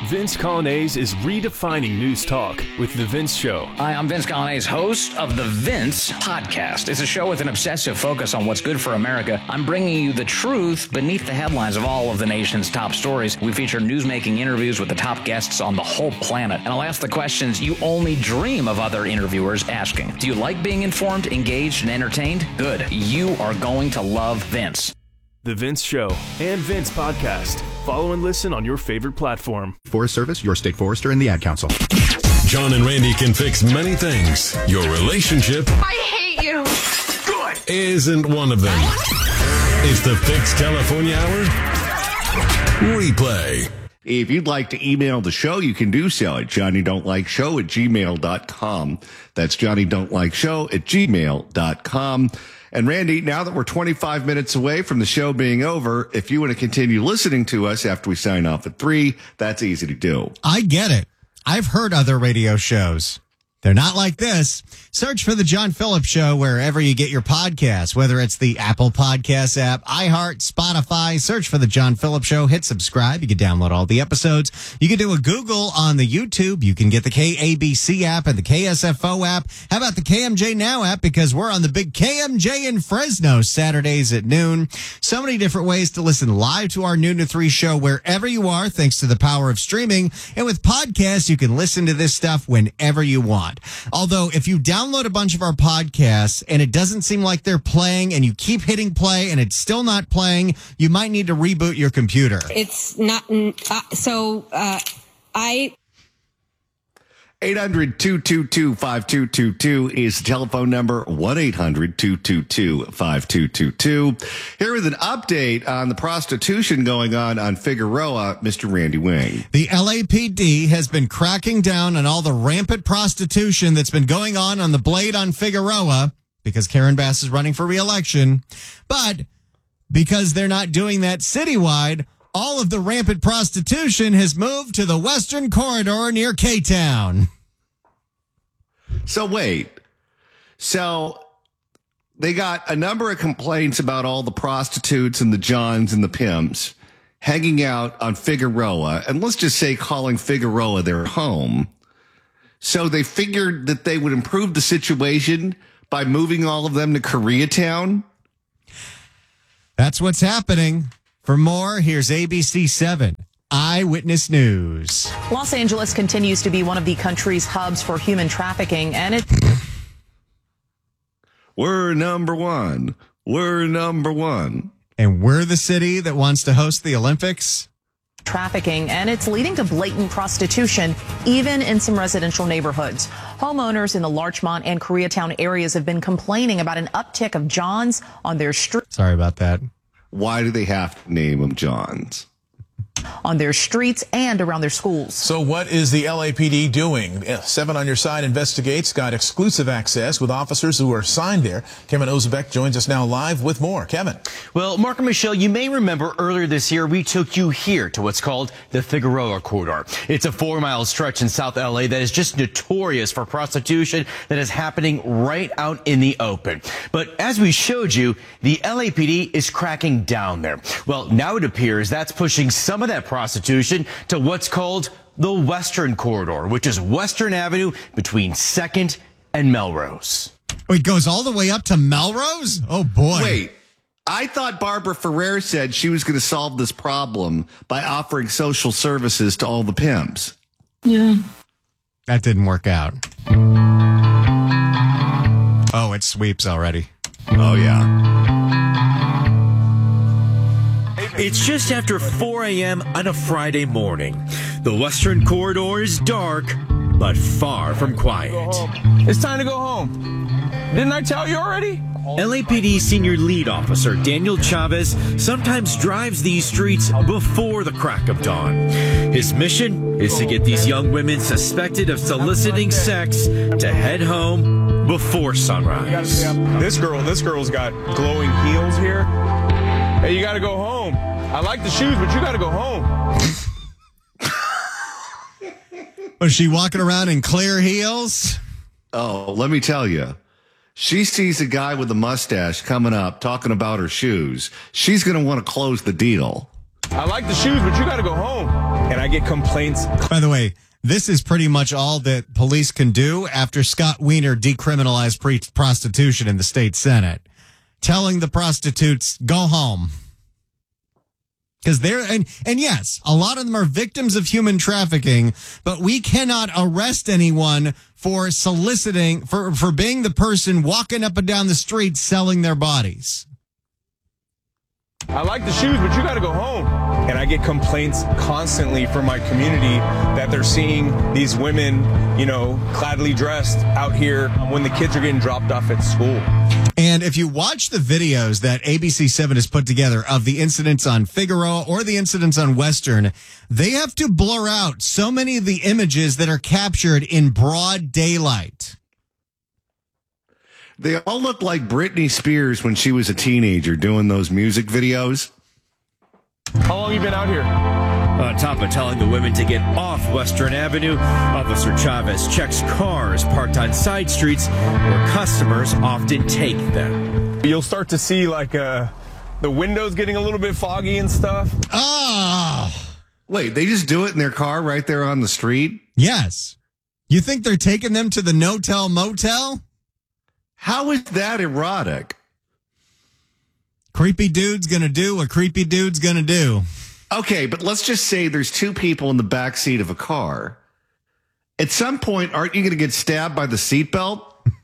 Vince Coglianese is redefining news talk with The Vince Show. Hi, I'm Vince Coglianese, host of The Vince Podcast. It's a show with an obsessive focus on what's good for America. I'm bringing you the truth beneath the headlines of all of the nation's top stories. We feature newsmaking interviews with the top guests on the whole planet. And I'll ask the questions you only dream of other interviewers asking. Do you like being informed, engaged, and entertained? Good. You are going to love Vince. The Vince Show and Vince Podcast. Follow and listen on your favorite platform. Forest Service, your state forester, and the Ad Council. John and Randy can fix many things. Your relationship, I hate you. good, isn't one of them. It's the Fix California Hour replay. If you'd like to email the show, you can do so at johnnydon'tlikeshow@gmail.com. That's johnnydon'tlikeshow@gmail.com. And Randy, now that we're 25 minutes away from the show being over, if you want to continue listening to us after we sign off at 3, that's easy to do. I get it. I've heard other radio shows. They're not like this. Search for The John Phillips Show wherever you get your podcasts, whether it's the Apple Podcasts app, iHeart, Spotify. Search for The John Phillips Show. Hit subscribe. You can download all the episodes. You can do a Google on the YouTube. You can get the KABC app and the KSFO app. How about the KMJ Now app? Because we're on the big KMJ in Fresno Saturdays at noon. So many different ways to listen live to our noon to 3 show wherever you are, thanks to the power of streaming. And with podcasts, you can listen to this stuff whenever you want. Although if you download a bunch of our podcasts and it doesn't seem like they're playing and you keep hitting play and it's still not playing, you might need to reboot your computer. It's not, I... 800-222-5222 is the telephone number, 1-800-222-5222. Here with an update on the prostitution going on Figueroa, Mr. Randy Wing. The LAPD has been cracking down on all the rampant prostitution that's been going on the Blade on Figueroa because Karen Bass is running for re-election. But because they're not doing that citywide, all of the rampant prostitution has moved to the Western Corridor near K-Town. So wait. So they got a number of complaints about all the prostitutes and the Johns and the pimps hanging out on Figueroa, and let's just say calling Figueroa their home. So they figured that they would improve the situation by moving all of them to Koreatown. That's what's happening. For more, here's ABC 7 Eyewitness News. Los Angeles continues to be one of the country's hubs for human trafficking, and We're number one. We're number one. And we're the city that wants to host the Olympics. Trafficking, and it's leading to blatant prostitution, even in some residential neighborhoods. Homeowners in the Larchmont and Koreatown areas have been complaining about an uptick of Johns on their streets. Sorry about that. Why do they have to name them Johns? On their streets and around their schools. So what is the LAPD doing? 7 on Your Side investigates, got exclusive access with officers who are assigned there. Kevin Ozebek joins us now live with more. Kevin. Well, Mark and Michelle, you may remember earlier this year we took you here to what's called the Figueroa Corridor. It's a 4-mile stretch in South LA that is just notorious for prostitution that is happening right out in the open. But as we showed you, the LAPD is cracking down there. Well, now it appears that's pushing some of that prostitution to what's called the Western Corridor, which is Western Avenue between 2nd and Melrose. Oh, it goes all the way up to Melrose? Oh, boy. Wait, I thought Barbara Ferrer said she was going to solve this problem by offering social services to all the pimps. Yeah. That didn't work out. Oh, it sweeps already. Oh, yeah. It's just after 4 a.m. on a Friday morning. The Western Corridor is dark, but far from quiet. It's time to go home. Didn't I tell you already? LAPD Senior Lead Officer Daniel Chavez sometimes drives these streets before the crack of dawn. His mission is to get these young women suspected of soliciting sex to head home before sunrise. This girl's got glowing heels here. Hey, you gotta go home. I like the shoes, but you gotta go home. Was she walking around in clear heels? Oh, let me tell you. She sees a guy with a mustache coming up talking about her shoes. She's going to want to close the deal. I like the shoes, but you got to go home. And I get complaints. By the way, this is pretty much all that police can do after Scott Wiener decriminalized prostitution in the state Senate, telling the prostitutes, go home. Because and yes, a lot of them are victims of human trafficking, but we cannot arrest anyone for soliciting, for being the person walking up and down the street selling their bodies. I like the shoes, but you got to go home. And I get complaints constantly from my community that they're seeing these women, gladly dressed out here when the kids are getting dropped off at school. And if you watch the videos that ABC7 has put together of the incidents on Figueroa or the incidents on Western, they have to blur out so many of the images that are captured in broad daylight. They all look like Britney Spears when she was a teenager doing those music videos. How long have you been out here? On top of telling the women to get off Western Avenue, Officer Chavez checks cars parked on side streets where customers often take them. You'll start to see the windows getting a little bit foggy and stuff. Wait, they just do it in their car right there on the street? Yes. You think they're taking them to the no-tell motel? How is that erotic? Creepy dude's gonna do what creepy dude's gonna do. Okay, but let's just say there's two people in the back seat of a car. At some point, aren't you going to get stabbed by the seatbelt?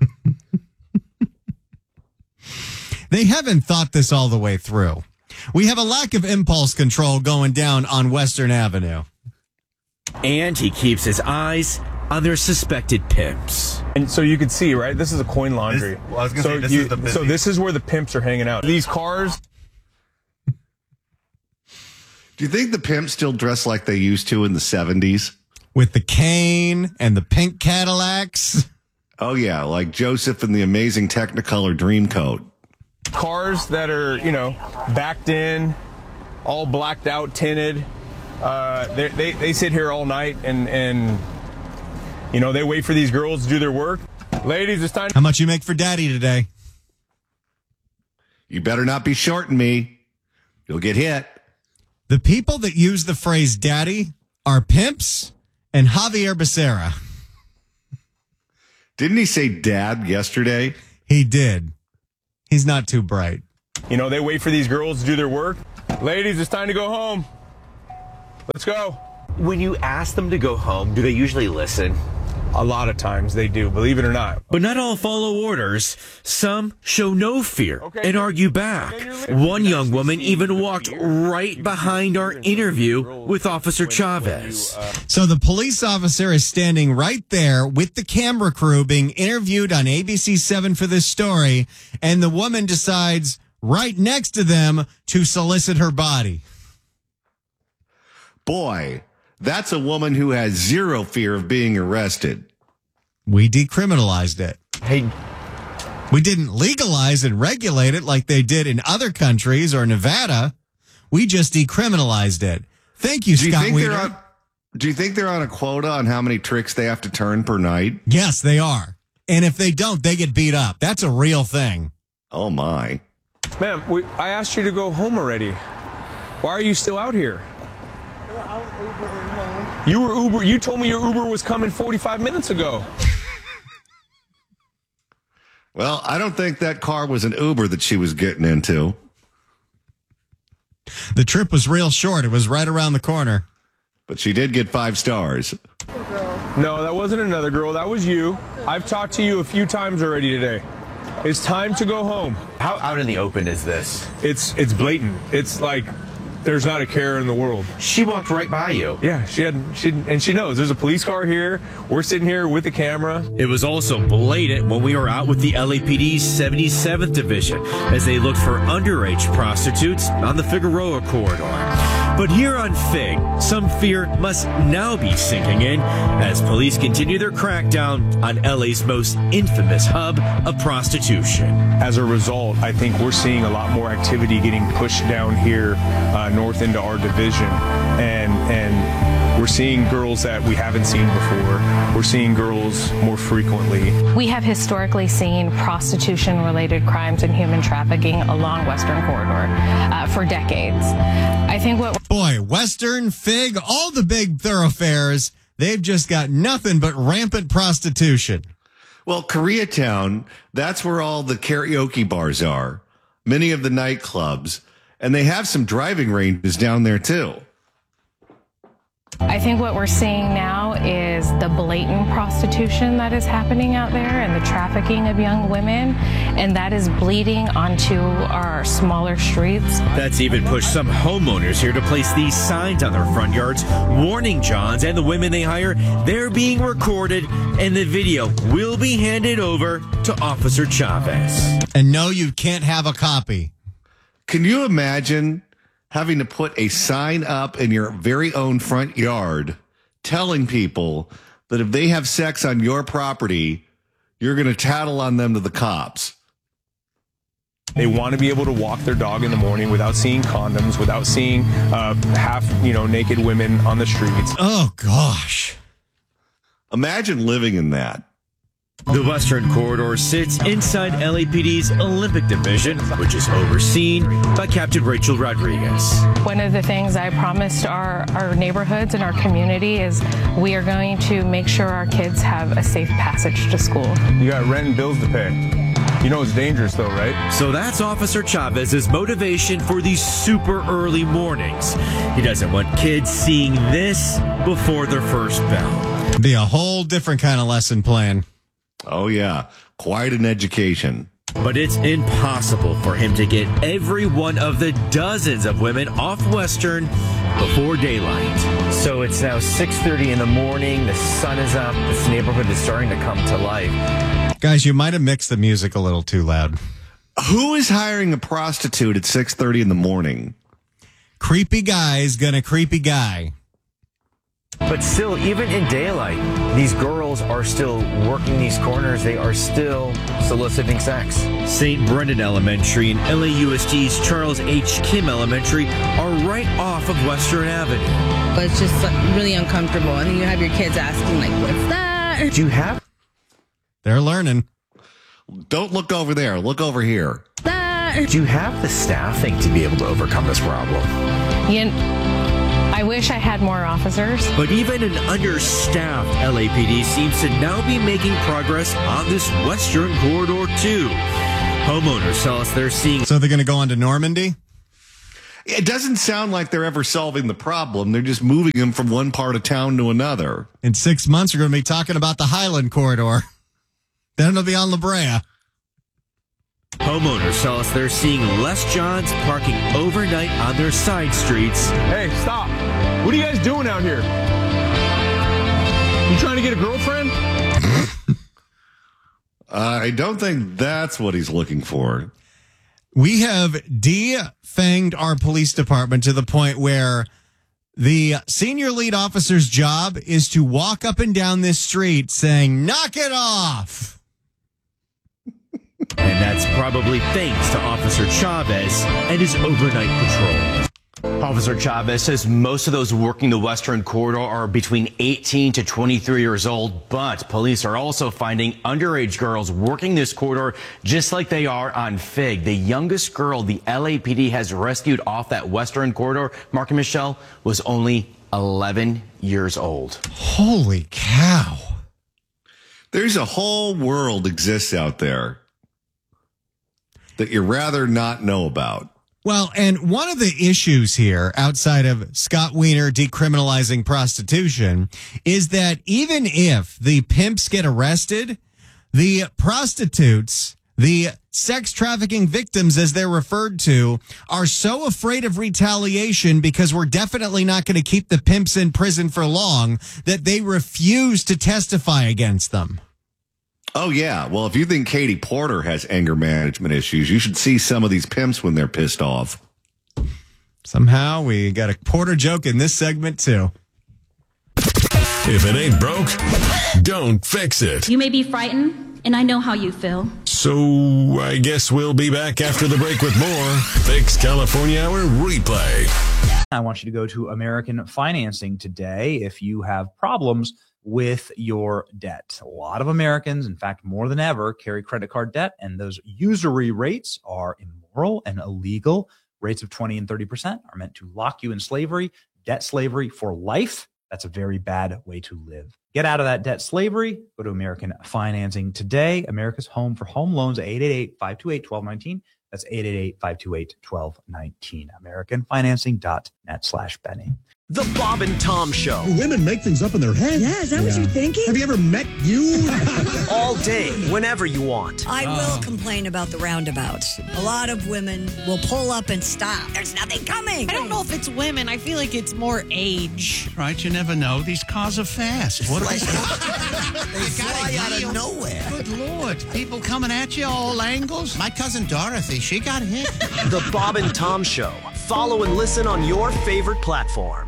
They haven't thought this all the way through. We have a lack of impulse control going down on Western Avenue. And he keeps his eyes on their suspected pimps. And so you can see, right? This is a coin laundry. So this is where the pimps are hanging out. These cars. Do you think the pimps still dress like they used to in the 70s? With the cane and the pink Cadillacs? Oh, yeah, like Joseph in the Amazing Technicolor Dreamcoat. Cars that are, backed in, all blacked out, tinted. They sit here all night and they wait for these girls to do their work. Ladies, it's time. How much you make for daddy today? You better not be shorting me. You'll get hit. The people that use the phrase daddy are pimps and Javier Becerra. Didn't he say dad yesterday? He did. He's not too bright. They wait for these girls to do their work. Ladies, it's time to go home. Let's go. When you ask them to go home, do they usually listen? A lot of times they do, believe it or not. But not all follow orders. Some show no fear and argue back. One young woman even walked right behind our interview with Officer Chavez. So the police officer is standing right there with the camera crew being interviewed on ABC7 for this story, and the woman decides right next to them to solicit her body. Boy, that's a woman who has zero fear of being arrested. We decriminalized it. Hey, we didn't legalize and regulate it like they did in other countries or Nevada. We just decriminalized it. Thank you, Scott Wiener. Do you think they're on a quota on how many tricks they have to turn per night? Yes, they are. And if they don't, they get beat up. That's a real thing. Oh, my. Ma'am, I asked you to go home already. Why are you still out here? You were Uber. You told me your Uber was coming 45 minutes ago. Well, I don't think that car was an Uber that she was getting into. The trip was real short. It was right around the corner. But she did get 5 stars. No, that wasn't another girl. That was you. I've talked to you a few times already today. It's time to go home. How out in the open is this? It's blatant. It's like there's not a care in the world. She walked right by you. Yeah, she knows. There's a police car here. We're sitting here with the camera. It was also blatant when we were out with the LAPD's 77th Division as they looked for underage prostitutes on the Figueroa corridor. But here on Fig, some fear must now be sinking in as police continue their crackdown on LA's most infamous hub of prostitution. As a result, I think we're seeing a lot more activity getting pushed down here north into our division. And we're seeing girls that we haven't seen before. We're seeing girls more frequently. We have historically seen prostitution-related crimes and human trafficking along Western Corridor for decades. I think what... Boy, Western, Fig, all the big thoroughfares, they've just got nothing but rampant prostitution. Well, Koreatown, that's where all the karaoke bars are, many of the nightclubs, and they have some driving ranges down there too. I think what we're seeing now is the blatant prostitution that is happening out there and the trafficking of young women, and that is bleeding onto our smaller streets. That's even pushed some homeowners here to place these signs on their front yards warning Johns and the women they hire they're being recorded, and the video will be handed over to Officer Chavez. And no, you can't have a copy. Can you imagine having to put a sign up in your very own front yard telling people that if they have sex on your property, you're going to tattle on them to the cops? They want to be able to walk their dog in the morning without seeing condoms, without seeing half, naked women on the streets. Oh, gosh. Imagine living in that. The Western Corridor sits inside LAPD's Olympic Division, which is overseen by Captain Rachel Rodriguez. One of the things I promised our neighborhoods and our community is we are going to make sure our kids have a safe passage to school. You got rent and bills to pay. You know it's dangerous though, right? So that's Officer Chavez's motivation for these super early mornings. He doesn't want kids seeing this before their first bell. Be a whole different kind of lesson plan. Oh, yeah. Quite an education. But it's impossible for him to get every one of the dozens of women off Western before daylight. So it's now 6:30 in the morning. The sun is up. This neighborhood is starting to come to life. Guys, you might have mixed the music a little too loud. Who is hiring a prostitute at 6:30 in the morning? Creepy guy's gonna creepy guy. But still, even in daylight, these girls are still working these corners. They are still soliciting sex. St. Brendan Elementary and LAUSD's Charles H. Kim Elementary are right off of Western Avenue. It's just really uncomfortable. And then you have your kids asking, like, what's that? Do you have? They're learning. Don't look over there. Look over here. Do you have the staffing to be able to overcome this problem? I wish I had more officers. But even an understaffed LAPD seems to now be making progress on this Western Corridor too. Homeowners tell us they're seeing... So they're going to go on to Normandy? It doesn't sound like they're ever solving the problem. They're just moving them from one part of town to another. In 6 months, we're going to be talking about the Highland Corridor. Then it'll be on La Brea. Homeowners tell us they're seeing less Johns parking overnight on their side streets. Hey, stop. What are you guys doing out here? You trying to get a girlfriend? I don't think that's what he's looking for. We have defanged our police department to the point where the senior lead officer's job is to walk up and down this street saying, knock it off. And that's probably thanks to Officer Chavez and his overnight patrol. Officer Chavez says most of those working the Western Corridor are between 18 to 23 years old, but police are also finding underage girls working this corridor just like they are on Fig. The youngest girl the LAPD has rescued off that Western Corridor, Mark and Michelle, was only 11 years old. Holy cow. There's a whole world exists out there that you'd rather not know about. Well, and one of the issues here, outside of Scott Wiener decriminalizing prostitution, is that even if the pimps get arrested, the prostitutes, the sex trafficking victims, as they're referred to, are so afraid of retaliation because we're definitely not going to keep the pimps in prison for long that they refuse to testify against them. Oh, yeah. Well, if you think Katie Porter has anger management issues, you should see some of these pimps when they're pissed off. Somehow we got a Porter joke in this segment, too. If it ain't broke, don't fix it. You may be frightened, and I know how you feel. So I guess we'll be back after the break with more Fix California Hour replay. I want you to go to American Financing today if you have problems with your debt. A lot of Americans, in fact, more than ever, carry credit card debt, and those usury rates are immoral and illegal. Rates of 20 and 30% are meant to lock you in slavery, debt slavery for life. That's a very bad way to live. Get out of that debt slavery. Go to American Financing today. America's home for home loans, 888-528-1219. That's 888-528-1219. AmericanFinancing.net/Benny. The Bob and Tom Show. Women make things up in their head. Yeah, is that what you're thinking? Have you ever met you? All day, whenever you want. I will complain about the roundabouts. A lot of women will pull up and stop. There's nothing coming. I don't know if it's women. I feel like it's more age. Right, you never know. These cars are fast. What They fly out of nowhere. Good Lord. People coming at you all angles. My cousin Dorothy, she got hit. The Bob and Tom Show. Follow and listen on your favorite platform.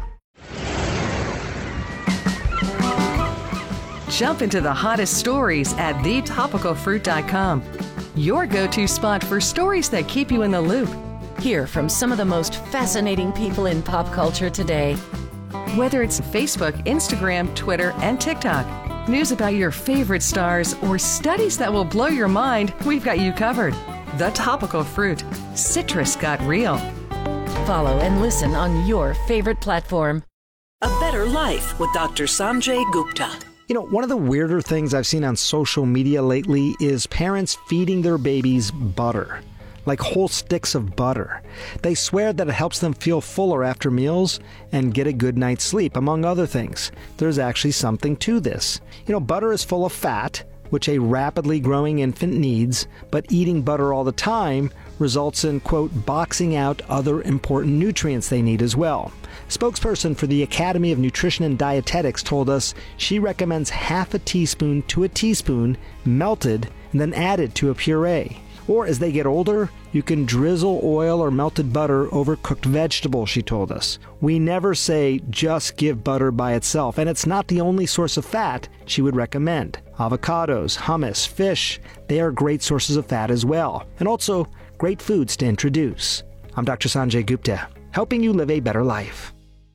Jump into the hottest stories at thetopicalfruit.com. Your go-to spot for stories that keep you in the loop. Hear from some of the most fascinating people in pop culture today. Whether it's Facebook, Instagram, Twitter, and TikTok, news about your favorite stars, or studies that will blow your mind, we've got you covered. The Topical Fruit. Citrus got real. Follow and listen on your favorite platform. A Better Life with Dr. Sanjay Gupta. You know, one of the weirder things I've seen on social media lately is parents feeding their babies butter, like whole sticks of butter. They swear that it helps them feel fuller after meals and get a good night's sleep, among other things. There's actually something to this. You know, butter is full of fat, which a rapidly growing infant needs, but eating butter all the time results in, quote, boxing out other important nutrients they need as well. Spokesperson for the Academy of Nutrition and Dietetics told us she recommends half a teaspoon to a teaspoon melted and then added to a puree. Or as they get older, you can drizzle oil or melted butter over cooked vegetables, she told us. We never say just give butter by itself, and it's not the only source of fat she would recommend. Avocados, hummus, fish, they are great sources of fat as well, and also great foods to introduce. I'm Dr. Sanjay Gupta, helping you live a better life.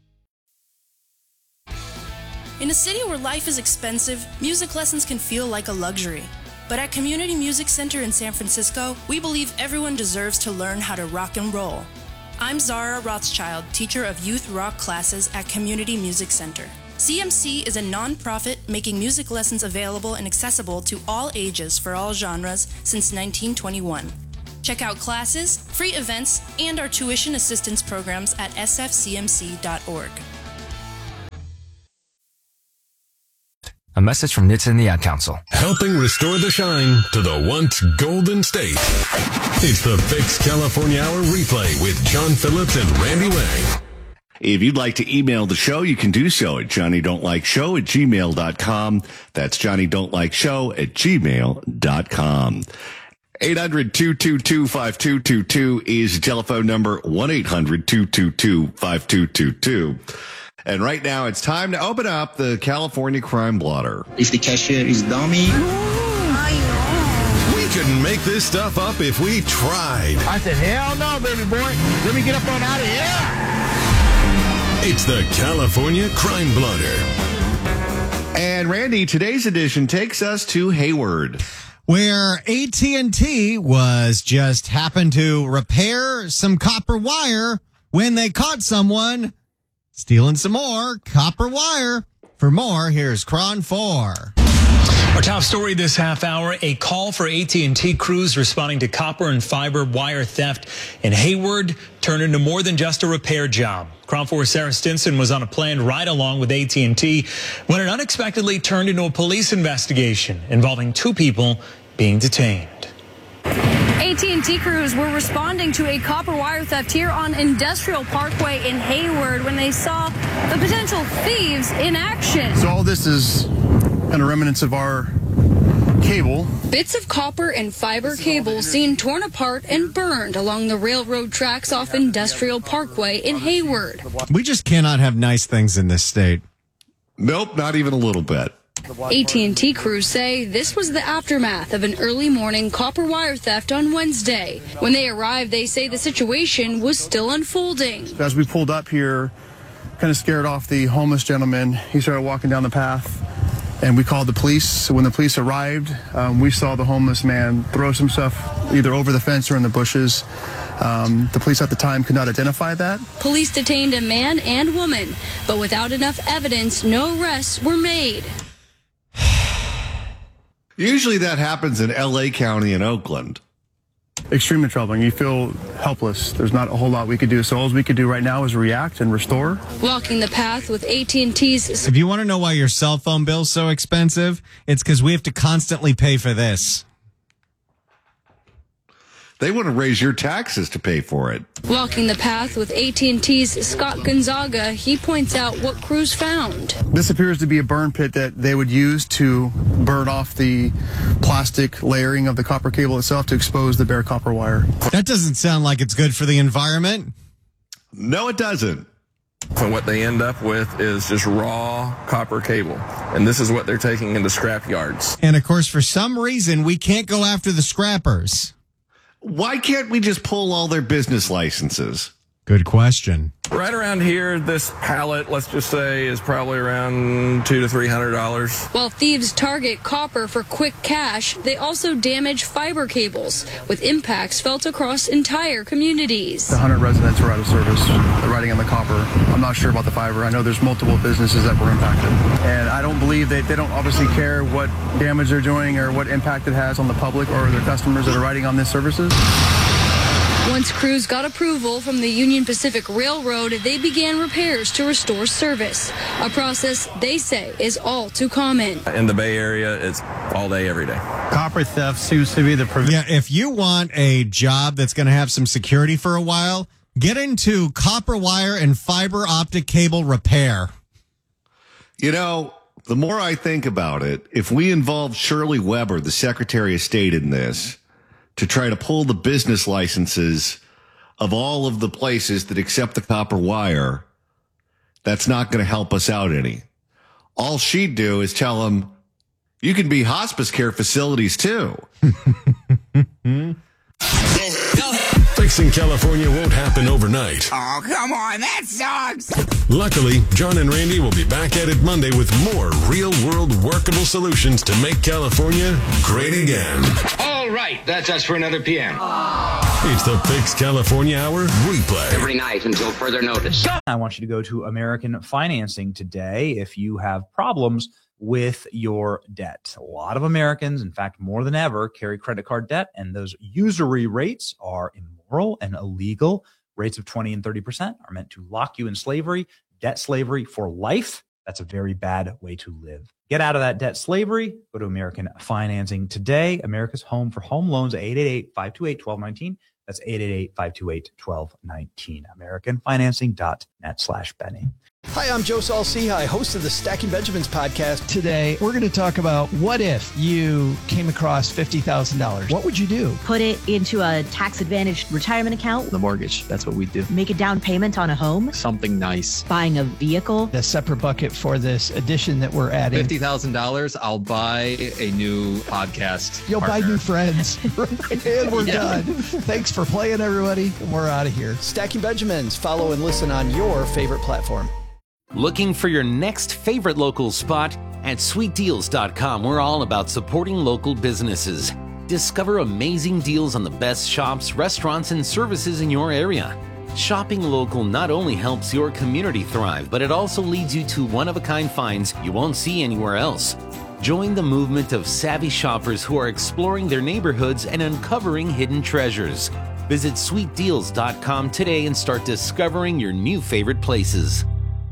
In a city where life is expensive, music lessons can feel like a luxury. But at Community Music Center in San Francisco, we believe everyone deserves to learn how to rock and roll. I'm Zara Rothschild, teacher of youth rock classes at Community Music Center. CMC is a nonprofit making music lessons available and accessible to all ages for all genres since 1921. Check out classes, free events, and our tuition assistance programs at sfcmc.org. A message from NHTSA and the Ad Council. Helping restore the shine to the once golden state. It's the Fix California Hour replay with John Phillips and Randy Wang. If you'd like to email the show, you can do so at johnnydon'tlikeshow@gmail.com. That's johnnydon'tlikeshow@gmail.com. 800-222-5222 is the telephone number, 1-800-222-5222. And right now, it's time to open up the California Crime Blotter. If the cashier is dummy. We couldn't make this stuff up if we tried. I said, hell no, baby boy. Let me get up on out of here. It's the California Crime Blotter. And Randy, today's edition takes us to Hayward, where AT&T was just happened to repair some copper wire when they caught someone stealing some more copper wire. For more, here's Cron 4. Our top story this half hour, a call for AT&T crews responding to copper and fiber wire theft in Hayward turned into more than just a repair job. Cron 4's Sarah Stinson was on a planned ride-along with AT&T when it unexpectedly turned into a police investigation involving two people being detained. AT&T crews were responding to a copper wire theft here on Industrial Parkway in Hayward when they saw the potential thieves in action. So all this is kind of remnants of our cable. Bits of copper and fiber cable seen torn apart and burned along the railroad tracks off Industrial Parkway in Hayward. We just cannot have nice things in this state. Nope, not even a little bit. AT&T crews say this was the aftermath of an early morning copper wire theft on Wednesday. When they arrived, they say the situation was still unfolding. As we pulled up here, kind of scared off the homeless gentleman. He started walking down the path, and we called the police. So when the police arrived, we saw the homeless man throw some stuff either over the fence or in the bushes. The police at the time could not identify that. Police detained a man and woman, but without enough evidence, no arrests were made. Usually that happens in L.A. County and Oakland. Extremely troubling. You feel helpless. There's not a whole lot we could do. So all we could do right now is react and restore. Walking the path with AT&T's. If you want to know why your cell phone bill's so expensive, it's because we have to constantly pay for this. They want to raise your taxes to pay for it. Walking the path with AT&T's Scott Gonzaga, he points out what crews found. This appears to be a burn pit that they would use to burn off the plastic layering of the copper cable itself to expose the bare copper wire. That doesn't sound like it's good for the environment. No, it doesn't. And what they end up with is just raw copper cable. And this is what they're taking into scrap yards. And of course, for some reason, we can't go after the scrappers. Why can't we just pull all their business licenses? Good question. Right around here, this pallet, let's just say, is probably around $200 to $300. While thieves target copper for quick cash, they also damage fiber cables, with impacts felt across entire communities. The 100 residents were out of service. They're riding on the copper. I'm not sure about the fiber. I know there's multiple businesses that were impacted. And I don't believe they don't obviously care what damage they're doing or what impact it has on the public or their customers that are riding on these services. Once crews got approval from the Union Pacific Railroad, they began repairs to restore service, a process they say is all too common. In the Bay Area, it's all day, every day. Copper theft seems to be the Yeah, if you want a job that's going to have some security for a while, get into copper wire and fiber optic cable repair. You know, the more I think about it, if we involve Shirley Weber, the Secretary of State, in this, to try to pull the business licenses of all of the places that accept the copper wire, that's not going to help us out any. All she'd do is tell them, you can be hospice care facilities too. Fixing California won't happen overnight. Oh, come on, that sucks. Luckily, John and Randy will be back at it Monday with more real-world workable solutions to make California great again. All right, that's us for another PM. It's the Fix California Hour replay. Every night until further notice. I want you to go to American Financing today if you have problems with your debt. A lot of Americans, in fact, more than ever, carry credit card debt, and those usury rates are immoral and illegal. Rates of 20 and 30% are meant to lock you in slavery, debt slavery for life. That's a very bad way to live. Get out of that debt slavery. Go to American Financing today. America's home for home loans, 888-528-1219. That's 888-528-1219. AmericanFinancing.net/Benny. Hi, I'm Joe Saul-Sehy, host of the Stacking Benjamins podcast. Today, we're going to talk about what if you came across $50,000? What would you do? Put it into a tax-advantaged retirement account. The mortgage. That's what we do. Make a down payment on a home. Something nice. Buying a vehicle. A separate bucket for this addition that we're adding. $50,000, I'll buy a new podcast. You'll partner. buy new friends. And we're done. Thanks for playing, everybody. And we're out of here. Stacking Benjamins. Follow and listen on your favorite platform. Looking for your next favorite local spot? At sweetdeals.com, we're all about supporting local businesses. Discover amazing deals on the best shops, restaurants, and services in your area. Shopping local not only helps your community thrive, but it also leads you to one-of-a-kind finds you won't see anywhere else. Join the movement of savvy shoppers who are exploring their neighborhoods and uncovering hidden treasures. Visit sweetdeals.com today and start discovering your new favorite places.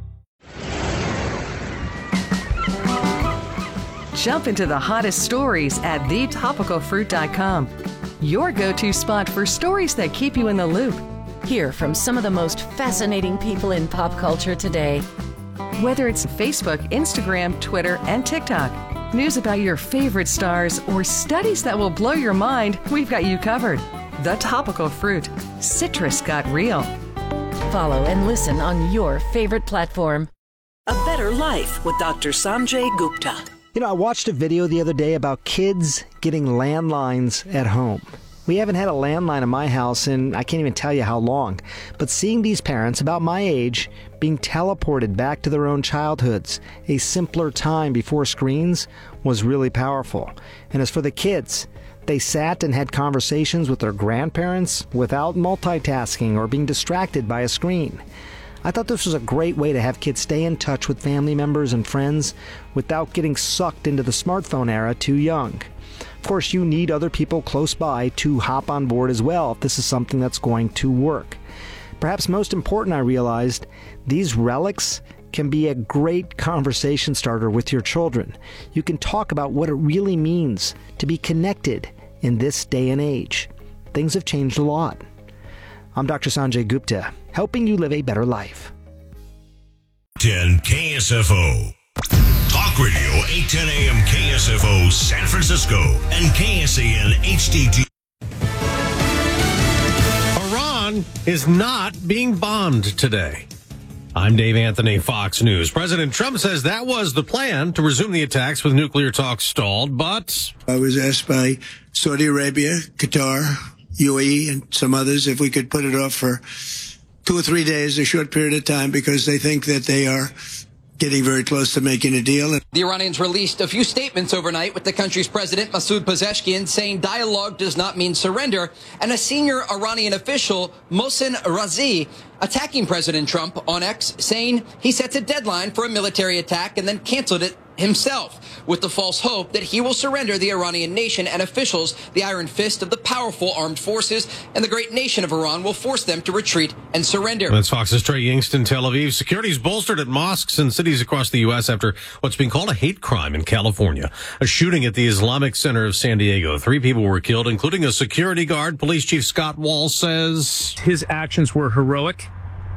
Jump into the hottest stories at thetopicalfruit.com. Your go-to spot for stories that keep you in the loop. Hear from some of the most fascinating people in pop culture today. Whether it's Facebook, Instagram, Twitter, and TikTok, news about your favorite stars, or studies that will blow your mind, we've got you covered. The Topical Fruit. Citrus got real. Follow and listen on your favorite platform. A Better Life with Dr. Sanjay Gupta. You know, I watched a video the other day about kids getting landlines at home. We haven't had a landline in my house in I can't even tell you how long. But seeing these parents about my age being teleported back to their own childhoods, a simpler time before screens, was really powerful. And as for the kids, They sat and had conversations with their grandparents without multitasking or being distracted by a screen. I thought this was a great way to have kids stay in touch with family members and friends without getting sucked into the smartphone era too young. Of course, you need other people close by to hop on board as well if this is something that's going to work. Perhaps most important, I realized, these relics can be a great conversation starter with your children. You can talk about what it really means to be connected in this day and age. Things have changed a lot. I'm Dr. Sanjay Gupta, helping you live a better life. 10 KSFO. Talk Radio 810 AM KSFO San Francisco and KSAN HD2. Iran is not being bombed today. I'm Dave Anthony, Fox News. President Trump says that was the plan, to resume the attacks with nuclear talks stalled, but I was asked by Saudi Arabia, Qatar, UAE, and some others if we could put it off for 2 or 3 days, a short period of time, because they think that they are getting very close to making a deal. The Iranians released a few statements overnight, with the country's president, Masoud Pezeshkian, saying dialogue does not mean surrender, and a senior Iranian official, Mohsen Razi, attacking President Trump on X, saying he sets a deadline for a military attack and then canceled it himself, with the false hope that he will surrender the Iranian nation and officials, the iron fist of the powerful armed forces, and the great nation of Iran will force them to retreat and surrender. That's Fox's Trey Yingst in Tel Aviv. Security's bolstered at mosques and cities across the U.S. after what's being called a hate crime in California. A shooting at the Islamic Center of San Diego. 3 people were killed, including a security guard. Police Chief Scott Wall says his actions were heroic.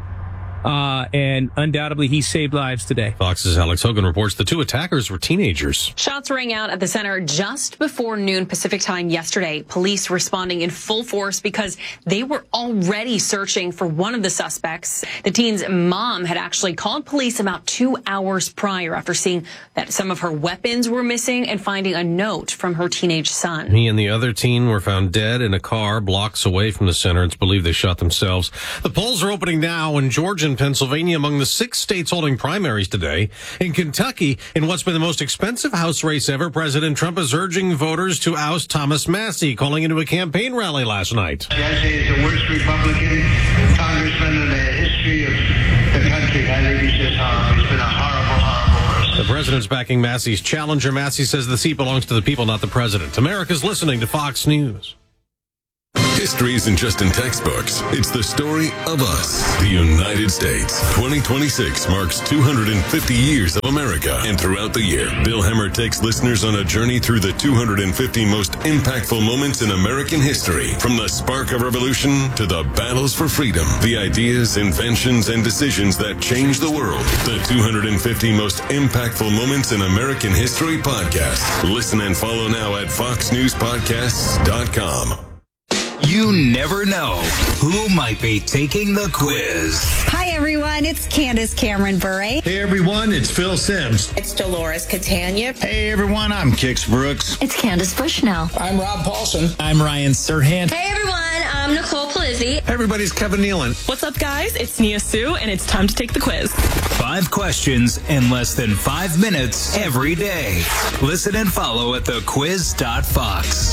And undoubtedly, he saved lives today. Fox's Alex Hogan reports the 2 attackers were teenagers. Shots rang out at the center just before noon Pacific time yesterday. Police responding in full force because they were already searching for one of the suspects. The teen's mom had actually called police about 2 hours prior after seeing that some of her weapons were missing and finding a note from her teenage son. He and the other teen were found dead in a car blocks away from the center. It's believed they shot themselves. The polls are opening now in Georgia and Pennsylvania, among the 6 states holding primaries today. In Kentucky, in what's been the most expensive House race ever, President Trump is urging voters to oust Thomas Massie, calling into a campaign rally last night. Massie is the worst Republican congressman in the history of the country. I think he's just horrible. He's been a horrible person. The president's backing Massie's challenger. Massie says the seat belongs to the people, not the president. America's listening to Fox News. History isn't just in textbooks. It's the story of us, the United States. 2026 marks 250 years of America. And throughout the year, Bill Hemmer takes listeners on a journey through the 250 most impactful moments in American history. From the spark of revolution to the battles for freedom, the ideas, inventions, and decisions that changed the world. The 250 most impactful moments in American history podcast. Listen and follow now at foxnewspodcasts.com. You never know who might be taking the quiz. Hi, everyone. It's Candace Cameron Bure. Hey, everyone. It's Phil Sims. It's Dolores Catania. Hey, everyone. I'm Kix Brooks. It's Candace Bushnell. I'm Rob Paulson. I'm Ryan Serhant. Hey, everyone. I'm Nicole Palizzi. Hey, everybody's Kevin Nealon. What's up, guys? It's Nia Sue, and it's time to take the quiz. 5 questions in less than 5 minutes every day. Listen and follow at thequiz.fox.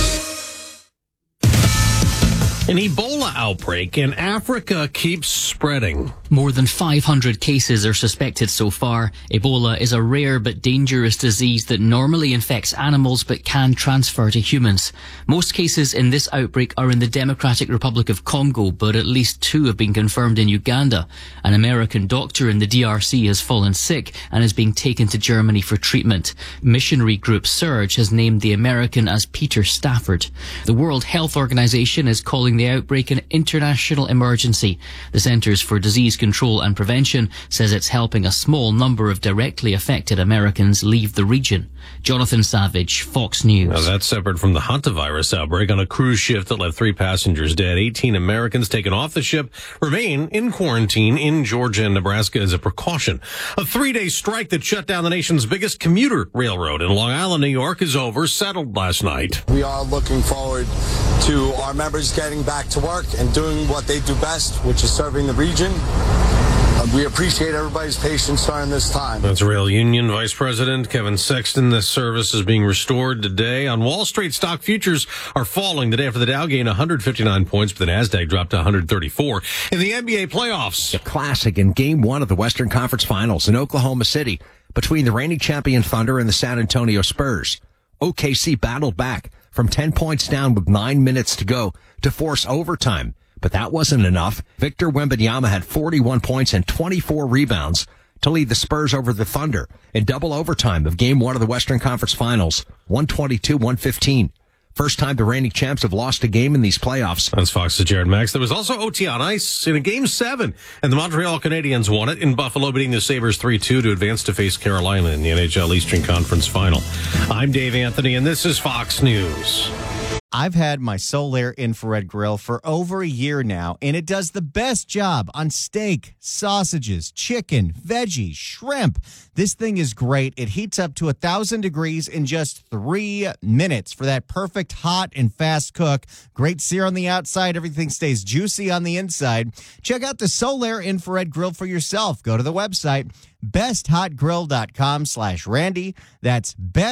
An Ebola outbreak in Africa keeps spreading. More than 500 cases are suspected so far. Ebola is a rare but dangerous disease that normally infects animals but can transfer to humans. Most cases in this outbreak are in the Democratic Republic of Congo, but at least 2 have been confirmed in Uganda. An American doctor in the DRC has fallen sick and is being taken to Germany for treatment. Missionary group Surge has named the American as Peter Stafford. The World Health Organization is calling the outbreak an international emergency. The Centers for Disease Control and Prevention says it's helping a small number of directly affected Americans leave the region. Jonathan Savage, Fox News. Now that's separate from the hantavirus outbreak on a cruise ship that left 3 passengers dead. 18 Americans taken off the ship remain in quarantine in Georgia and Nebraska as a precaution. A 3-day strike that shut down the nation's biggest commuter railroad in Long Island, New York, is over, settled last night. We are looking forward to our members getting back to work and doing what they do best, which is serving the region. We appreciate everybody's patience during this time. That's Rail Union Vice President Kevin Sexton. This service is being restored today. On Wall Street, stock futures are falling today after the Dow gained 159 points, but the NASDAQ dropped to 134. In the NBA playoffs, a classic in Game 1 of the Western Conference Finals in Oklahoma City between the reigning champion Thunder and the San Antonio Spurs. OKC battled back from 10 points down with 9 minutes to go to force overtime. But that wasn't enough. Victor Wembanyama had 41 points and 24 rebounds to lead the Spurs over the Thunder in double overtime of Game 1 of the Western Conference Finals, 122-115. First time the reigning champs have lost a game in these playoffs. That's Fox's Jared Max. There was also OT on ice in a Game 7, and the Montreal Canadiens won it in Buffalo, beating the Sabres 3-2 to advance to face Carolina in the NHL Eastern Conference Final. I'm Dave Anthony, and this is Fox News. I've had my Solaire infrared grill for over a year now, and it does the best job on steak, sausages, chicken, veggies, shrimp. This thing is great. It heats up to 1,000 degrees in just 3 minutes for that perfect hot and fast cook. Great sear on the outside. Everything stays juicy on the inside. Check out the Solaire infrared grill for yourself. Go to the website, besthotgrill.com/Randy. That's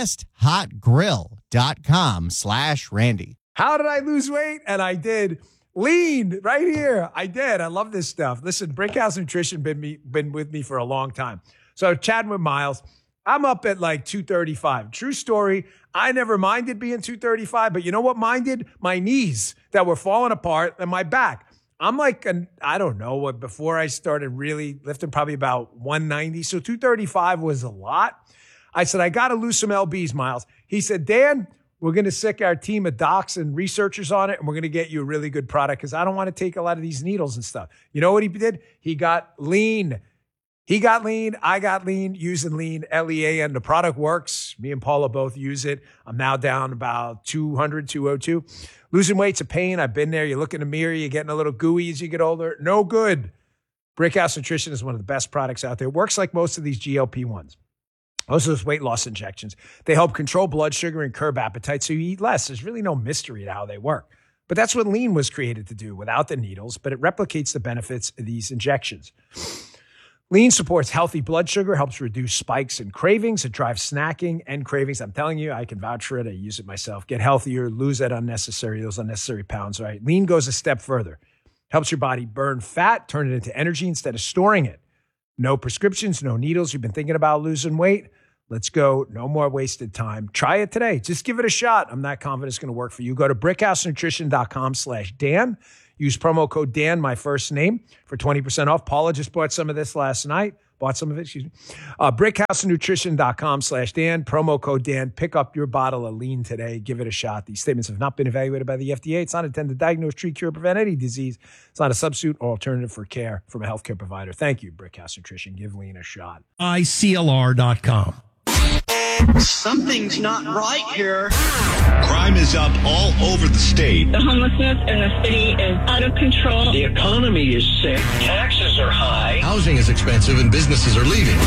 besthotgrill.com/Randy. How did I lose weight? And I did. Lean right here. I did. I love this stuff. Listen, Brickhouse Nutrition been with me for a long time. So chatting with Miles, I'm up at like 235. True story. I never minded being 235, but you know what minded? My knees that were falling apart and my back. I'm like, I don't know what, before I started really lifting, probably about 190. So 235 was a lot. I said, I got to lose some LBs, Miles. He said, Dan, we're going to sick our team of docs and researchers on it, and we're going to get you a really good product because I don't want to take a lot of these needles and stuff. You know what he did? He got lean. He got lean. I got lean using lean, L-E-A-N. The product works. Me and Paula both use it. I'm now down about 200, 202. Losing weight's a pain. I've been there. You look in the mirror, you're getting a little gooey as you get older. No good. Brickhouse Nutrition is one of the best products out there. It works like most of these GLP-1s. Most of those weight loss injections. They help control blood sugar and curb appetite so you eat less. There's really no mystery to how they work. But that's what lean was created to do without the needles, but it replicates the benefits of these injections. Lean supports healthy blood sugar, helps reduce spikes and cravings. It drives snacking and cravings. I'm telling you, I can vouch for it. I use it myself. Get healthier, lose those unnecessary pounds, right? Lean goes a step further. Helps your body burn fat, turn it into energy instead of storing it. No prescriptions, no needles. You've been thinking about losing weight? Let's go. No more wasted time. Try it today. Just give it a shot. I'm not confident it's going to work for you. Go to brickhousenutrition.com/Dan. Use promo code Dan, my first name, for 20% off. Paula just bought some of this last night. brickhousenutrition.com/Dan. Promo code Dan. Pick up your bottle of lean today. Give it a shot. These statements have not been evaluated by the FDA. It's not intended to diagnose, treat, cure, prevent any disease. It's not a substitute or alternative for care from a healthcare provider. Thank you, Brickhouse Nutrition. Give lean a shot. ICLR.com. Something's not right here. Crime is up all over the state. The homelessness in the city is out of control. The economy is sick. Taxes are high. Housing is expensive and businesses are leaving.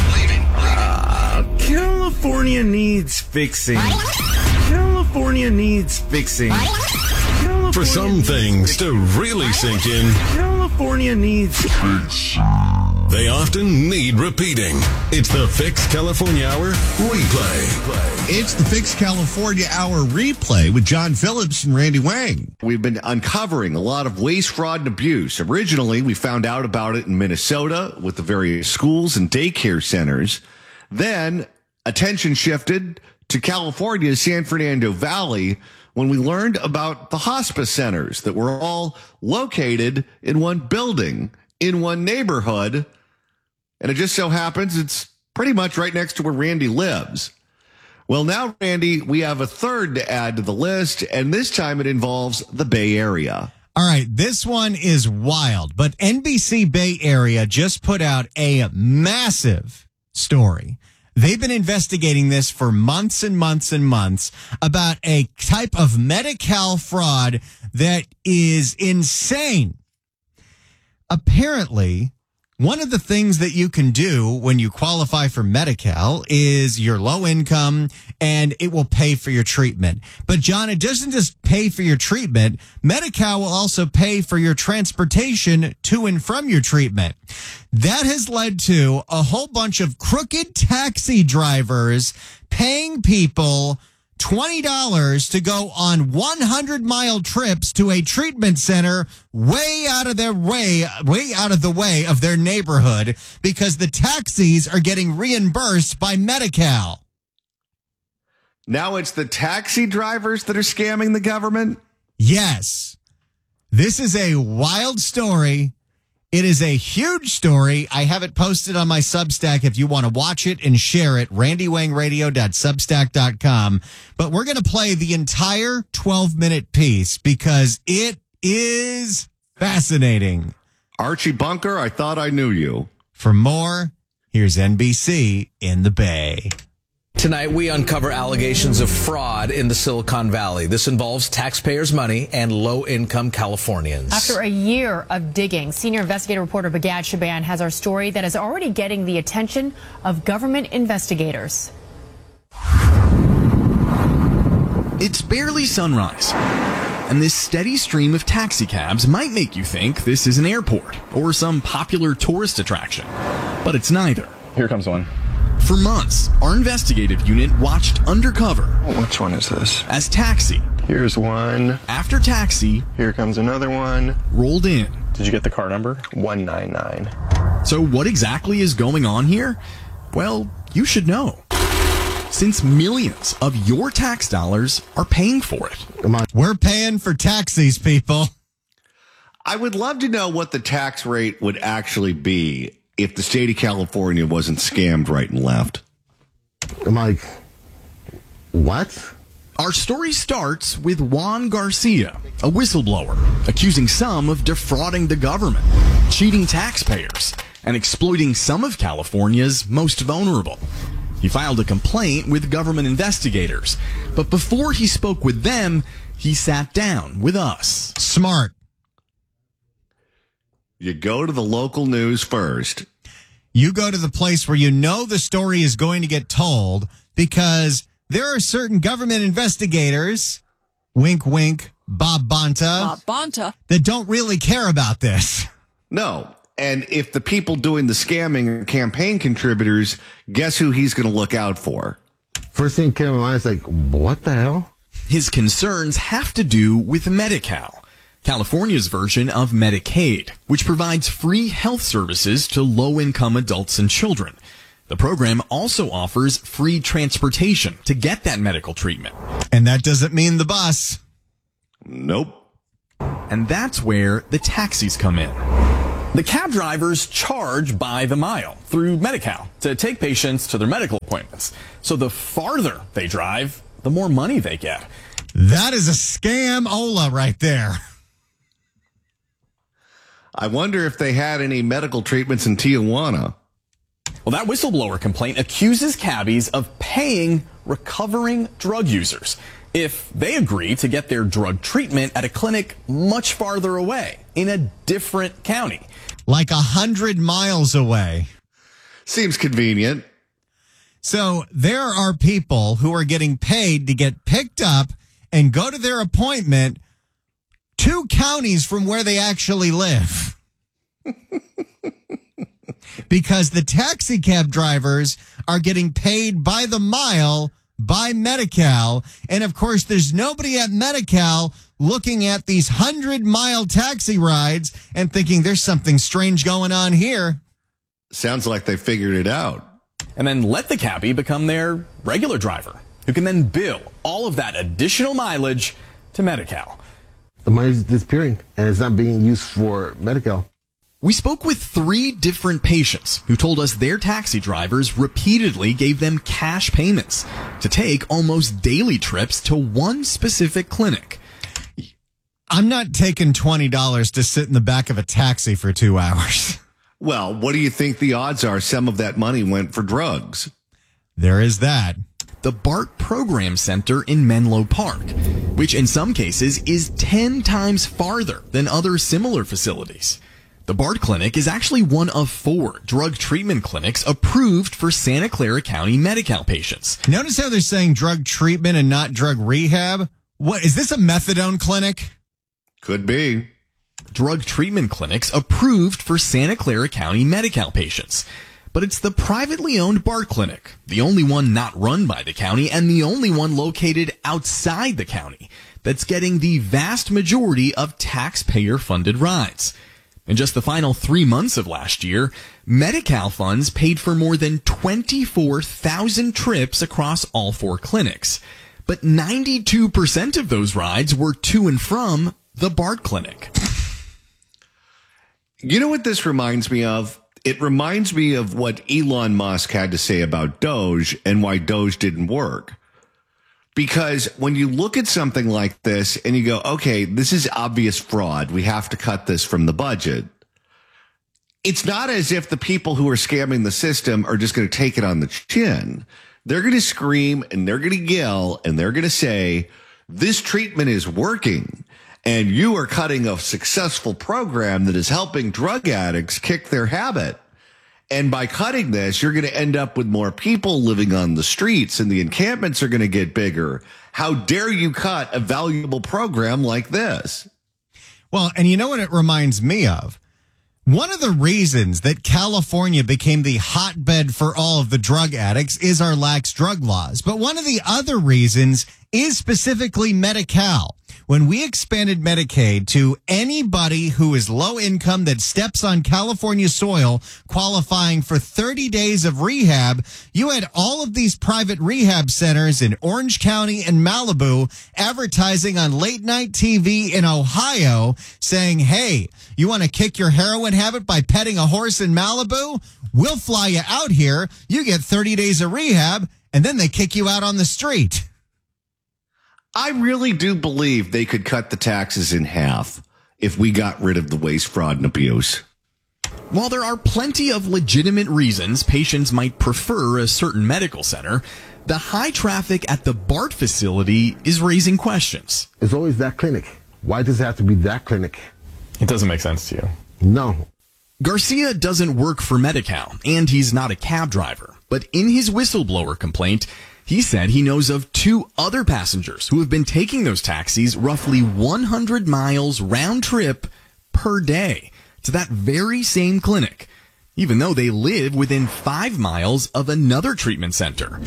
California needs fixing. California needs fixing. For some things to really sink in, California needs fixing. They often need repeating. It's the Fix California Hour Replay. It's the Fix California Hour Replay with John Phillips and Randy Wang. We've been uncovering a lot of waste, fraud, and abuse. Originally, we found out about it in Minnesota with the various schools and daycare centers. Then, attention shifted to California's San Fernando Valley when we learned about the hospice centers that were all located in one building, in one neighborhood. And it just so happens it's pretty much right next to where Randy lives. Well, now, Randy, we have a third to add to the list, and this time it involves the Bay Area. All right, this one is wild, but NBC Bay Area just put out a massive story. They've been investigating this for months and months and months about a type of Medi-Cal fraud that is insane. Apparently, One of the things that you can do when you qualify for Medi-Cal is you're low income and it will pay for your treatment. But John, it doesn't just pay for your treatment. Medi-Cal will also pay for your transportation to and from your treatment. That has led to a whole bunch of crooked taxi drivers paying people $20 to go on 100-mile trips to a treatment center way out of the way of their neighborhood because the taxis are getting reimbursed by Medi-Cal. Now it's the taxi drivers that are scamming the government? Yes. This is a wild story. It is a huge story. I have it posted on my Substack if you want to watch it and share it, randywangradio.substack.com. But we're going to play the entire 12-minute piece because it is fascinating. Archie Bunker, I thought I knew you. For more, here's NBC in the Bay. Tonight, we uncover allegations of fraud in the Silicon Valley. This involves taxpayers' money and low-income Californians. After a year of digging, senior investigative reporter Bagad Shaban has our story that is already getting the attention of government investigators. It's barely sunrise, and this steady stream of taxi cabs might make you think this is an airport or some popular tourist attraction, but it's neither. Here comes one. For months, our investigative unit watched undercover. Which one is this? As taxi. Here's one. After taxi. Here comes another one. Rolled in. Did you get the car number? 199. So what exactly is going on here? Well, you should know. Since millions of your tax dollars are paying for it. Come on. We're paying for taxis, people. I would love to know what the tax rate would actually be if the state of California wasn't scammed right and left. I'm like, what? Our story starts with Juan Garcia, a whistleblower, accusing some of defrauding the government, cheating taxpayers, and exploiting some of California's most vulnerable. He filed a complaint with government investigators, but before he spoke with them, he sat down with us. Smart. You go to the local news first. You go to the place where you know the story is going to get told because there are certain government investigators, wink, wink, Bob Bonta, that don't really care about this. No. And if the people doing the scamming are campaign contributors, guess who he's going to look out for? First thing came to mind is like, what the hell? His concerns have to do with Medi-Cal, California's version of Medicaid, which provides free health services to low-income adults and children. The program also offers free transportation to get that medical treatment. And that doesn't mean the bus. Nope. And that's where the taxis come in. The cab drivers charge by the mile through Medi-Cal to take patients to their medical appointments. So the farther they drive, the more money they get. That is a scam-ola right there. I wonder if they had any medical treatments in Tijuana. Well, that whistleblower complaint accuses cabbies of paying recovering drug users if they agree to get their drug treatment at a clinic much farther away in a different county. Like 100 miles away. Seems convenient. So there are people who are getting paid to get picked up and go to their appointment 2 counties from where they actually live. Because the taxi cab drivers are getting paid by the mile by Medi-Cal. And of course, there's nobody at Medi-Cal looking at these 100-mile taxi rides and thinking there's something strange going on here. Sounds like they figured it out. And then let the cabbie become their regular driver, who can then bill all of that additional mileage to Medi-Cal. The money's disappearing, and it's not being used for Medi-Cal. We spoke with 3 different patients who told us their taxi drivers repeatedly gave them cash payments to take almost daily trips to one specific clinic. I'm not taking $20 to sit in the back of a taxi for 2 hours. Well, what do you think the odds are some of that money went for drugs? There is that. The BART Program Center in Menlo Park, which in some cases is 10 times farther than other similar facilities. The BART clinic is actually one of 4 drug treatment clinics approved for Santa Clara County Medi-Cal patients. Notice how they're saying drug treatment and not drug rehab? What, is this a methadone clinic? Could be. Drug treatment clinics approved for Santa Clara County Medi-Cal patients. But it's the privately owned BART clinic, the only one not run by the county and the only one located outside the county, that's getting the vast majority of taxpayer-funded rides. In just the final 3 months of last year, Medi-Cal funds paid for more than 24,000 trips across all 4 clinics. But 92% of those rides were to and from the BART clinic. You know what this reminds me of? It reminds me of what Elon Musk had to say about Doge and why Doge didn't work. Because when you look at something like this and you go, okay, this is obvious fraud, we have to cut this from the budget. It's not as if the people who are scamming the system are just going to take it on the chin. They're going to scream and they're going to yell and they're going to say, this treatment is working. And you are cutting a successful program that is helping drug addicts kick their habit. And by cutting this, you're going to end up with more people living on the streets and the encampments are going to get bigger. How dare you cut a valuable program like this? Well, and you know what it reminds me of? One of the reasons that California became the hotbed for all of the drug addicts is our lax drug laws. But one of the other reasons is specifically Medi-Cal. When we expanded Medicaid to anybody who is low income that steps on California soil qualifying for 30 days of rehab, you had all of these private rehab centers in Orange County and Malibu advertising on late night TV in Ohio saying, hey, you want to kick your heroin habit by petting a horse in Malibu? We'll fly you out here. You get 30 days of rehab and then they kick you out on the street. I really do believe they could cut the taxes in half if we got rid of the waste, fraud, and abuse. While there are plenty of legitimate reasons patients might prefer a certain medical center, the high traffic at the BART facility is raising questions. It's always that clinic. Why does it have to be that clinic? It doesn't make sense to you. No. Garcia doesn't work for Medi-Cal, and he's not a cab driver. But in his whistleblower complaint, he said he knows of 2 other passengers who have been taking those taxis roughly 100 miles round trip per day to that very same clinic, even though they live within 5 miles of another treatment center.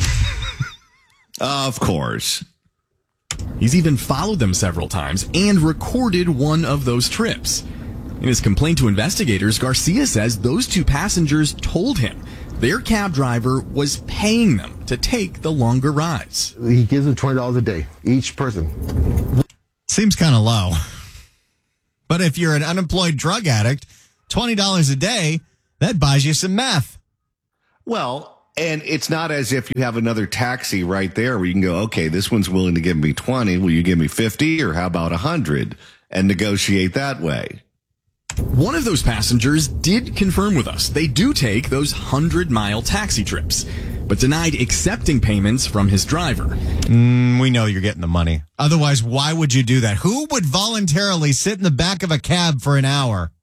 Of course. He's even followed them several times and recorded one of those trips. In his complaint to investigators, Garcia says those 2 passengers told him their cab driver was paying them to take the longer rides. He gives them $20 a day, each person. Seems kind of low. But if you're an unemployed drug addict, $20 a day, that buys you some meth. Well, and it's not as if you have another taxi right there where you can go, okay, this one's willing to give me 20. Will you give me 50 or how about 100 and negotiate that way? One of those passengers did confirm with us they do take those 100-mile taxi trips, but denied accepting payments from his driver. We know you're getting the money. Otherwise, why would you do that? Who would voluntarily sit in the back of a cab for an hour?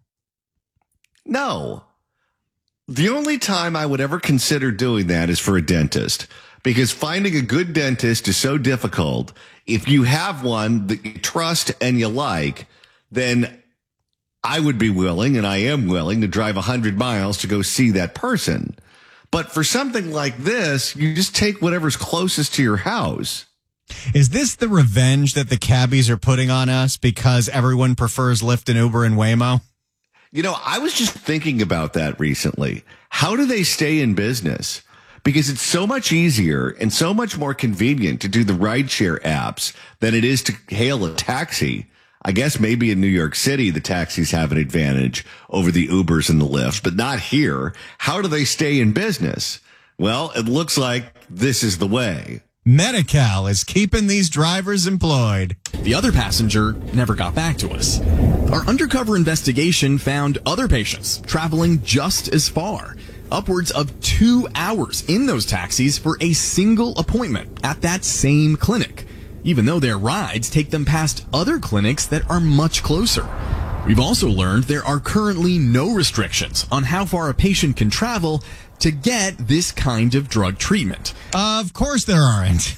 No. The only time I would ever consider doing that is for a dentist, because finding a good dentist is so difficult. If you have one that you trust and you like, then I would be willing, and I am willing, to drive 100 miles to go see that person. But for something like this, you just take whatever's closest to your house. Is this the revenge that the cabbies are putting on us because everyone prefers Lyft and Uber and Waymo? You know, I was just thinking about that recently. How do they stay in business? Because it's so much easier and so much more convenient to do the rideshare apps than it is to hail a taxi. I guess maybe in New York City, the taxis have an advantage over the Ubers and the Lyfts, but not here. How do they stay in business? Well, it looks like this is the way. Medi-Cal is keeping these drivers employed. The other passenger never got back to us. Our undercover investigation found other patients traveling just as far, upwards of 2 hours in those taxis for a single appointment at that same clinic, even though their rides take them past other clinics that are much closer. We've also learned there are currently no restrictions on how far a patient can travel to get this kind of drug treatment. Of course there aren't.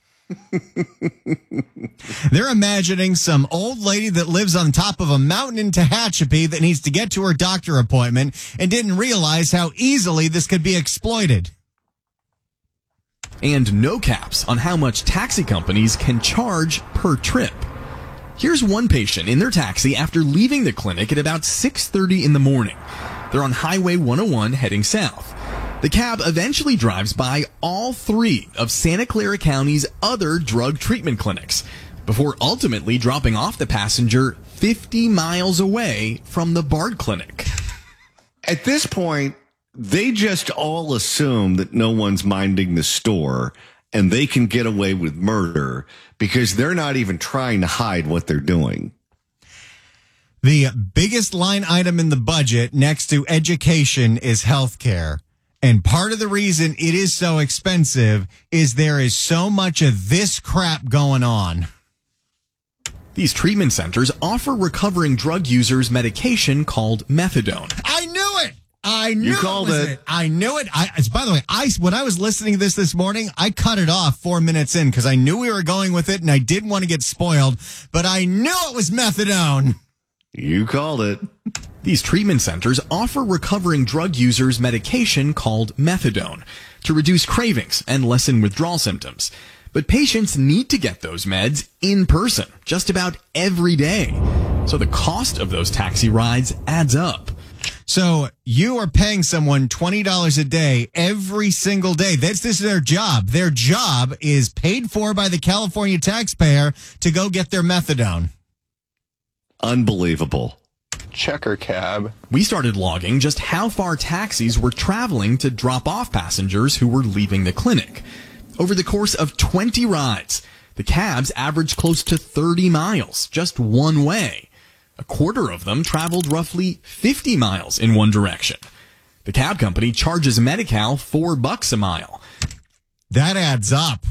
They're imagining some old lady that lives on top of a mountain in Tehachapi that needs to get to her doctor appointment and didn't realize how easily this could be exploited. And no caps on how much taxi companies can charge per trip. Here's one patient in their taxi after leaving the clinic at about 6:30 in the morning. They're on Highway 101 heading south. The cab eventually drives by all 3 of Santa Clara County's other drug treatment clinics before ultimately dropping off the passenger 50 miles away from the BARD clinic. At this point, they just all assume that no one's minding the store and they can get away with murder because they're not even trying to hide what they're doing. The biggest line item in the budget next to education is healthcare. And part of the reason it is so expensive is there is so much of this crap going on. These treatment centers offer recovering drug users medication called methadone. I knew it! I knew you called it. I knew it. By the way, when I was listening to this morning, I cut it off 4 minutes in because I knew we were going with it and I didn't want to get spoiled, but I knew it was methadone. You called it. These treatment centers offer recovering drug users medication called methadone to reduce cravings and lessen withdrawal symptoms. But patients need to get those meds in person just about every day. So the cost of those taxi rides adds up. So you are paying someone $20 a day every single day. This is their job. Their job is paid for by the California taxpayer to go get their methadone. Unbelievable. Checker cab. We started logging just how far taxis were traveling to drop off passengers who were leaving the clinic. Over the course of 20 rides, the cabs averaged close to 30 miles just one way. A quarter of them traveled roughly 50 miles in one direction. The cab company charges Medi-Cal $4 a mile. That adds up.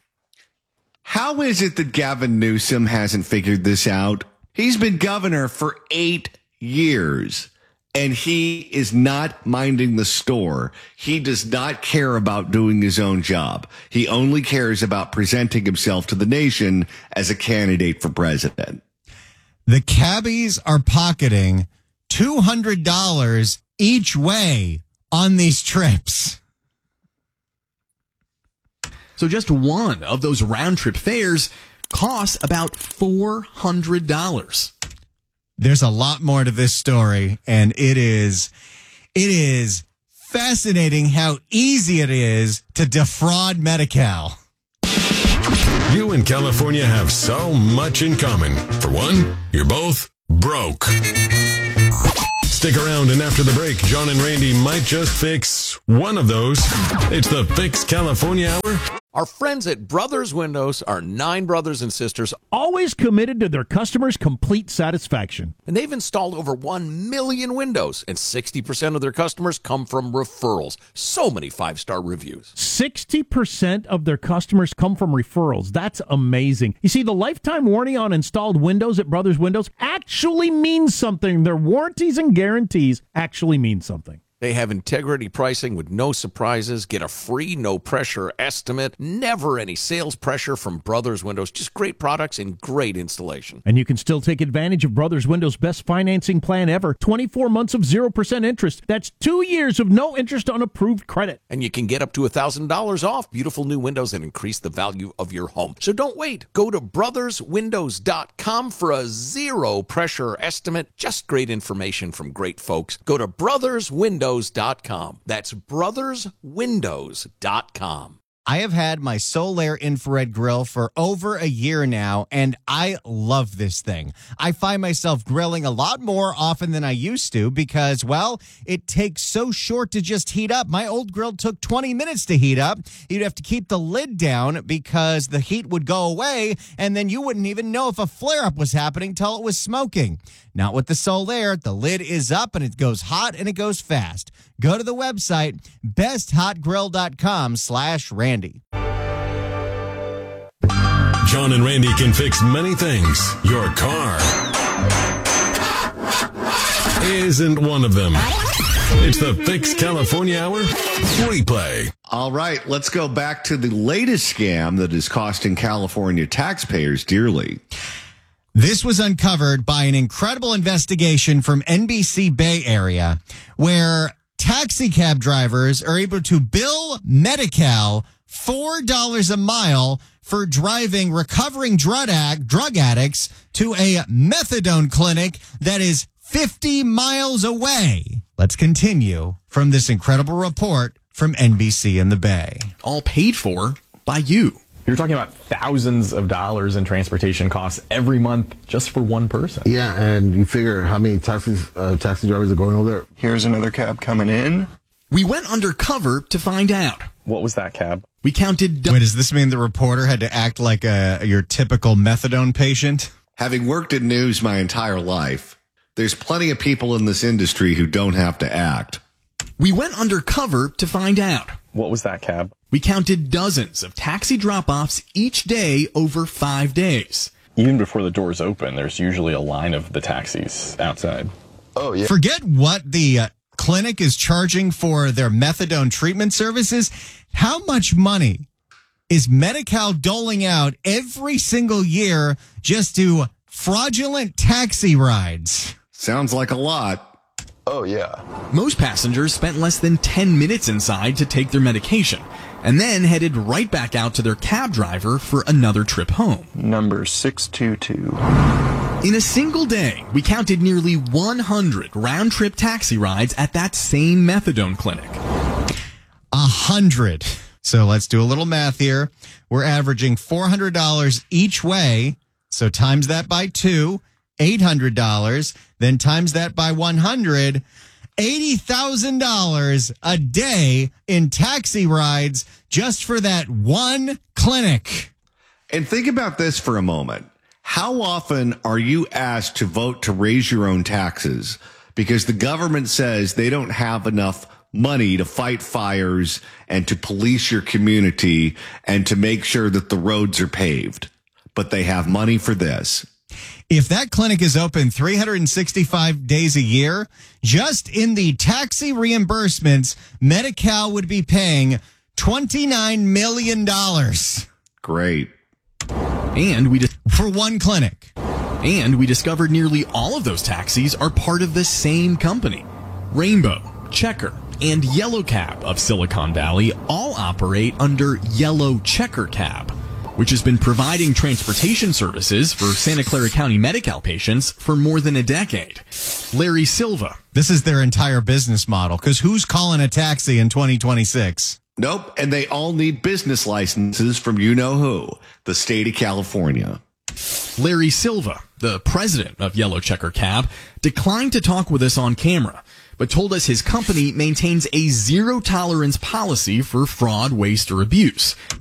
How is it that Gavin Newsom hasn't figured this out? He's been governor for 8 years, and he is not minding the store. He does not care about doing his own job. He only cares about presenting himself to the nation as a candidate for president. The cabbies are pocketing $200 each way on these trips. So just one of those round-trip fares costs about $400. There's a lot more to this story, and it is fascinating how easy it is to defraud Medi-Cal. You and California have so much in common. For one, you're both broke. Stick around, and after the break, John and Randy might just fix one of those. It's the Fix California Hour. Our friends at Brothers Windows are 9 brothers and sisters, always committed to their customers' complete satisfaction. And they've installed over 1 million windows, and 60% of their customers come from referrals. So many 5-star reviews. 60% of their customers come from referrals. That's amazing. You see, the lifetime warranty on installed windows at Brothers Windows actually means something. Their warranties and guarantees actually mean something. They have integrity pricing with no surprises. Get a free, no-pressure estimate. Never any sales pressure from Brothers Windows. Just great products and great installation. And you can still take advantage of Brothers Windows' best financing plan ever. 24 months of 0% interest. That's 2 years of no interest on approved credit. And you can get up to $1,000 off beautiful new windows and increase the value of your home. So don't wait. Go to brotherswindows.com for a zero-pressure estimate. Just great information from great folks. Go to brotherswindows.com. That's brotherswindows.com. I have had my Solaire infrared grill for over a year now, and I love this thing. I find myself grilling a lot more often than I used to because, well, it takes so short to just heat up. My old grill took 20 minutes to heat up. You'd have to keep the lid down because the heat would go away, and then you wouldn't even know if a flare-up was happening till it was smoking. Not with the Solaire. The lid is up, and it goes hot, and it goes fast. Go to the website, besthotgrill.com/Randy. John and Randy can fix many things. Your car, isn't one of them. It's the Fix California Hour replay. All right, let's go back to the latest scam that is costing California taxpayers dearly. This was uncovered by an incredible investigation from NBC Bay Area, where taxi cab drivers are able to bill Medi-Cal $4 a mile for driving recovering drug addicts to a methadone clinic that is 50 miles away. Let's continue from this incredible report from NBC in the Bay. All paid for by you. You're talking about thousands of dollars in transportation costs every month just for one person. Yeah, and you figure how many taxi drivers are going over there. Here's another cab coming in. We went undercover to find out. What was that cab? We counted... Wait, does this mean the reporter had to act like your typical methadone patient? Having worked in news my entire life, there's plenty of people in this industry who don't have to act. We went undercover to find out. What was that cab? We counted dozens of taxi drop-offs each day over 5 days. Even before the doors open, there's usually a line of the taxis outside. Oh, yeah. Forget what the clinic is charging for their methadone treatment services. How much money is Medi-Cal doling out every single year just to fraudulent taxi rides? Sounds like a lot. Oh, yeah. Most passengers spent less than 10 minutes inside to take their medication and then headed right back out to their cab driver for another trip home. Number 622. In a single day, we counted nearly 100 round-trip taxi rides at that same methadone clinic. 100. So let's do a little math here. We're averaging $400 each way. So times that by 2, $800. Then times that by 100, $80,000 a day in taxi rides just for that one clinic. And think about this for a moment. How often are you asked to vote to raise your own taxes because the government says they don't have enough money to fight fires and to police your community and to make sure that the roads are paved, but they have money for this? If that clinic is open 365 days a year, just in the taxi reimbursements, Medi-Cal would be paying $29 million. Great. And for one clinic. And we discovered nearly all of those taxis are part of the same company. Rainbow, Checker, and Yellow Cab of Silicon Valley all operate under Yellow Checker Cab, which has been providing transportation services for Santa Clara County Medi-Cal patients for more than a decade. Larry Silva. This is their entire business model, because who's calling a taxi in 2026? Nope, and they all need business licenses from you-know-who, the state of California. Larry Silva, the president of Yellow Checker Cab, declined to talk with us on camera, but told us his company maintains a zero-tolerance policy for fraud, waste, or abuse.